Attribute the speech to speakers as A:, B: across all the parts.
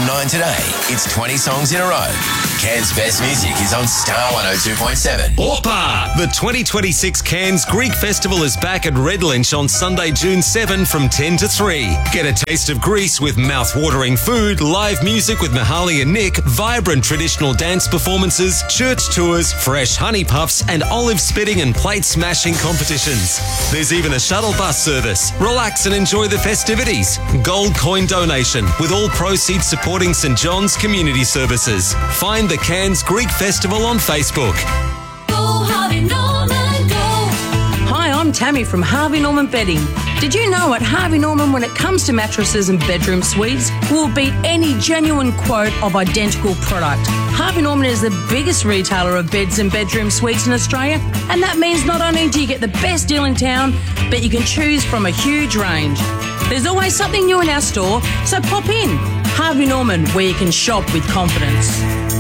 A: 9 today, it's 20 songs in a row. Cairns' best music is on Star 102.7.
B: Oppa! The 2026 Cairns Greek Festival is back at Red Lynch on Sunday, June 7 from 10 to 3. Get a taste of Greece with mouth-watering food, live music with Mihaly and Nick, vibrant traditional dance performances, church tours, fresh honey puffs, and olive spitting and plate smashing competitions. There's even a shuttle bus service. Relax and enjoy the festivities. Gold coin donation with all proceeds supporting St John's Community Services. Find the Cairns Greek Festival on Facebook.
C: Go Harvey Norman, go.
D: Hi, I'm Tammy from Harvey Norman Bedding. Did you know at Harvey Norman, when it comes to mattresses and bedroom suites, we'll beat any genuine quote of identical product. Harvey Norman is the biggest retailer of beds and bedroom suites in Australia, and that means not only do you get the best deal in town, but you can choose from a huge range. There's always something new in our store, so pop in. Harvey Norman, where you can shop with confidence.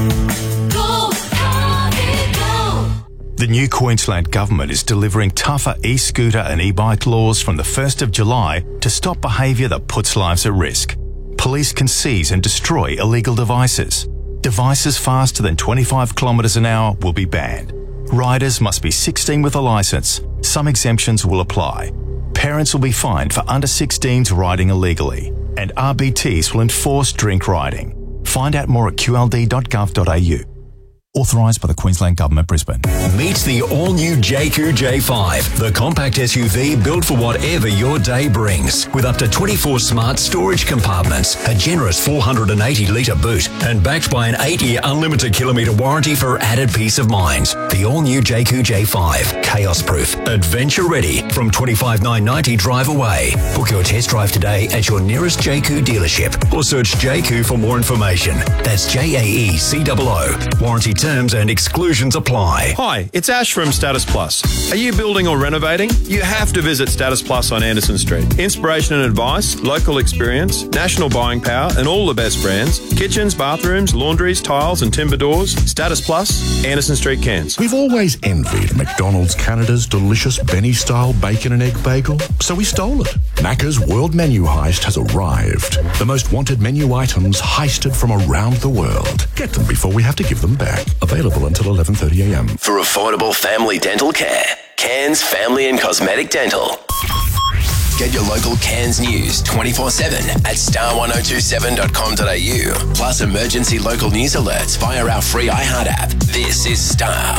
C: Go Harvey, go.
E: The new Queensland Government is delivering tougher e-scooter and e-bike laws from the 1st of July to stop behaviour that puts lives at risk. Police can seize and destroy illegal devices. Devices faster than 25 kilometres an hour will be banned. Riders must be 16 with a licence. Some exemptions will apply. Parents will be fined for under 16s riding illegally, and RBTs will enforce drink riding. Find out more at qld.gov.au. Authorised by the Queensland Government, Brisbane.
A: Meet the all-new JQ J5, the compact SUV built for whatever your day brings. With up to 24 smart storage compartments, a generous 480-litre boot, and backed by an 8-year unlimited kilometre warranty for added peace of mind. The all-new JQ J5, chaos-proof, adventure-ready, from $25,990 drive away. Book your test drive today at your nearest JQ dealership, or search JQ for more information. That's JAECOO. Warranty terms and exclusions apply.
F: Hi, it's Ash from Status Plus. Are you building or renovating? You have to visit Status Plus on Anderson Street. Inspiration and advice, local experience, national buying power, and all the best brands. Kitchens, bathrooms, laundries, tiles, and timber doors. Status Plus, Anderson Street, Cairns.
G: We've always envied McDonald's Canada's delicious Benny-style bacon and egg bagel, so we stole it. Macca's World Menu Heist has arrived. The most wanted menu items heisted from around the world. Get them before we have to give them back. Available until 11:30 a.m.
A: For affordable family dental care, Cairns Family and Cosmetic Dental. Get your local Cairns news 24/7 at star1027.com.au. Plus emergency local news alerts via our free iHeart app. This is Star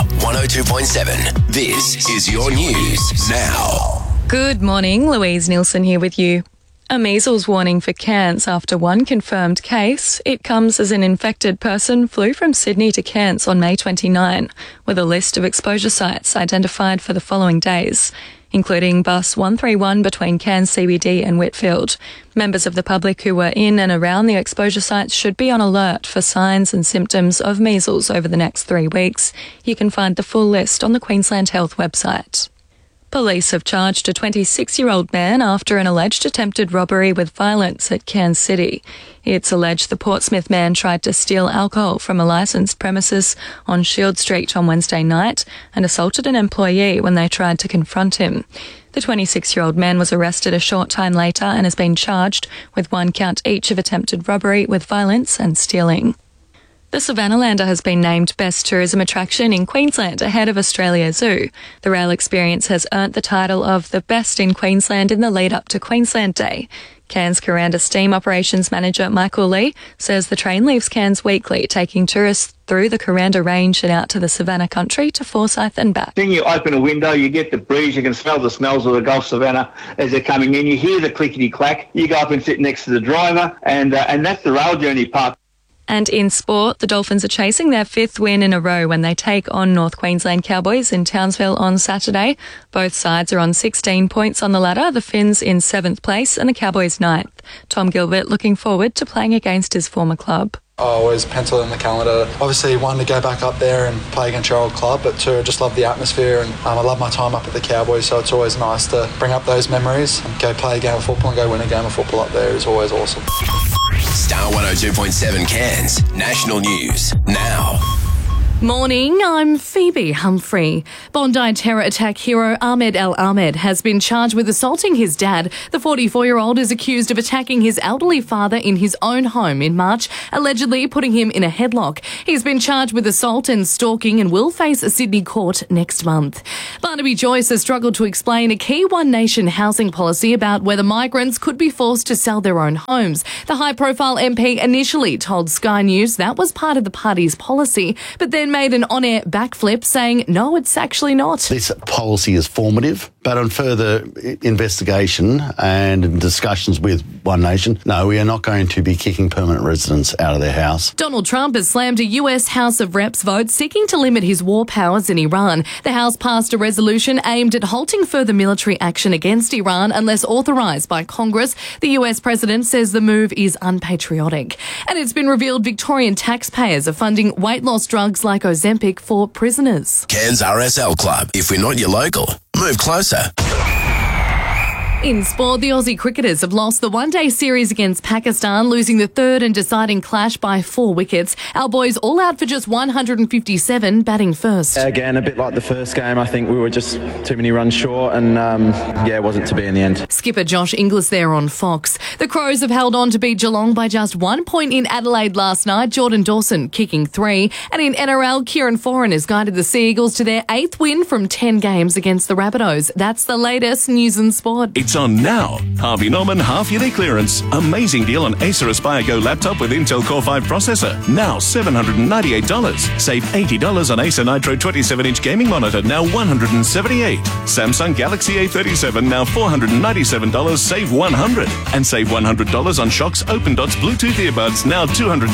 A: 102.7. This is your news now.
H: Good morning, Louise Nielsen here with you. A measles warning for Cairns after one confirmed case. It comes as an infected person flew from Sydney to Cairns on May 29, with a list of exposure sites identified for the following days, including bus 131 between Cairns CBD and Whitfield. Members of the public who were in and around the exposure sites should be on alert for signs and symptoms of measles over the next 3 weeks. You can find the full list on the Queensland Health website. Police have charged a 26-year-old man after an alleged attempted robbery with violence at Cairns City. It's alleged the Portsmouth man tried to steal alcohol from a licensed premises on Shield Street on Wednesday night and assaulted an employee when they tried to confront him. The 26-year-old man was arrested a short time later and has been charged with 1 count each of attempted robbery with violence and stealing. The Savannalander has been named Best Tourism Attraction in Queensland ahead of Australia Zoo. The rail experience has earned the title of the best in Queensland in the lead up to Queensland Day. Cairns Kuranda Steam Operations Manager Michael Lee says the train leaves Cairns weekly, taking tourists through the Kuranda Range and out to the Savannah country to Forsyth and back.
I: Then you open a window, you get the breeze, you can smell the smells of the Gulf Savannah as they're coming in. You hear the clickety-clack. You go up and sit next to the driver, and that's the rail journey part.
H: And in sport, the Dolphins are chasing their 5th win in a row when they take on North Queensland Cowboys in Townsville on Saturday. Both sides are on 16 points on the ladder, the Finns in 7th place and the Cowboys 9th. Tom Gilbert looking forward to playing against his former club.
J: I always pencil in the calendar. Obviously, 1, to go back up there and play against your old club, but 2, I just love the atmosphere, and I love my time up at the Cowboys, so it's always nice to bring up those memories and go play a game of football and go win a game of football up there is always awesome.
A: Star 102.7 Cairns, national news now.
K: Morning, I'm Phoebe Humphrey. Bondi terror attack hero Ahmed El Ahmed has been charged with assaulting his dad. The 44-year-old is accused of attacking his elderly father in his own home in March, allegedly putting him in a headlock. He's been charged with assault and stalking and will face a Sydney court next month. Barnaby Joyce has struggled to explain a key One Nation housing policy about whether migrants could be forced to sell their own homes. The high-profile MP initially told Sky News that was part of the party's policy, but then made an on-air backflip saying, no, it's actually not.
L: This policy is formative, but on further investigation and discussions with One Nation, no, we are not going to be kicking permanent residents out of their house.
K: Donald Trump has slammed a US House of Reps vote seeking to limit his war powers in Iran. The House passed a resolution aimed at halting further military action against Iran unless authorised by Congress. The US president says the move is unpatriotic. And it's been revealed Victorian taxpayers are funding weight loss drugs like Ozempic for prisoners.
M: Cairns RSL Club. If we're not your local, move closer.
K: In sport, the Aussie cricketers have lost the one-day series against Pakistan, losing the third and deciding clash by 4 wickets. Our boys all out for just 157, batting first.
N: Again, a bit like the first game, I think we were just too many runs short and, it wasn't to be in the end.
K: Skipper Josh Inglis there on Fox. The Crows have held on to beat Geelong by just 1 point in Adelaide last night, Jordan Dawson kicking 3. And in NRL, Kieran Foran has guided the Sea Eagles to their 8th win from 10 games against the Rabbitohs. That's the latest news and sport.
O: It's on now. Harvey Norman half-yearly clearance. Amazing deal on Acer Aspire Go laptop with Intel Core 5 processor. Now $798. Save $80 on Acer Nitro 27-inch gaming monitor. Now $178. Samsung Galaxy A37. Now $497. Save $100. And save $100 on Shock's Open Dots Bluetooth earbuds. Now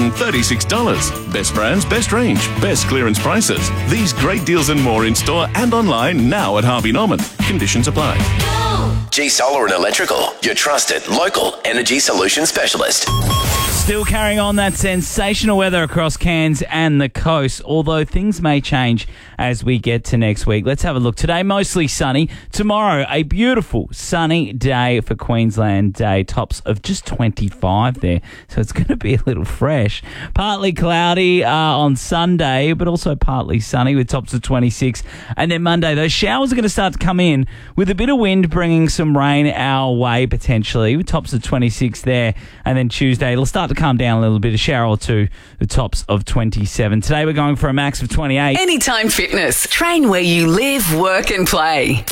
O: $236. Best brands, best range, best clearance prices. These great deals and more in store and online now at Harvey Norman. Conditions apply.
M: G Solar and Electrical, your trusted local energy solution specialist.
P: Still carrying on that sensational weather across Cairns and the coast, although things may change as we get to next week. Let's have a look. Today, mostly sunny. Tomorrow, a beautiful sunny day for Queensland Day. Tops of just 25 there, so it's going to be a little fresh. Partly cloudy on Sunday, but also partly sunny with tops of 26. And then Monday, those showers are going to start to come in with a bit of wind bringing some rain our way potentially with tops of 26 there. And then Tuesday, it'll start to calm down a little bit, a shower or two, the tops of 27. Today we're going for a max of 28.
Q: Anytime Fitness. Train where you live, work and play.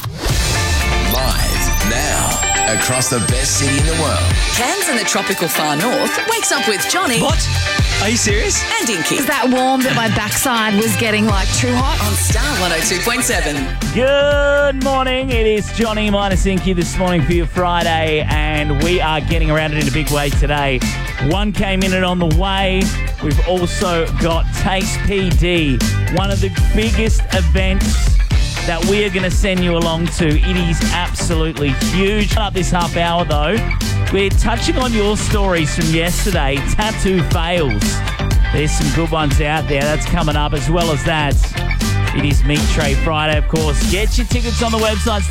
M: Live now across the best city in the world.
Q: Cairns and the tropical far north wakes up with Johnny.
B: What? Are you serious?
Q: And Inky.
R: Is that warm that my backside was getting too hot?
Q: On Star 102.7.
P: Good morning. It is Johnny minus Inky this morning for your Friday, and we are getting around it in a big way today. 1K minute on the way. We've also got Taste PD, one of the biggest events that we are going to send you along to. It is absolutely huge. Up this half hour though, we're touching on your stories from yesterday. Tattoo fails. There's some good ones out there. That's coming up, as well as that. It is Meat Tray Friday, of course. Get your tickets on the website,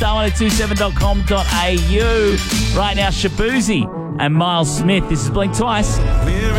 P: star1027.com.au. Right now, Shabuzi and Miles Smith. This is Blink Twice.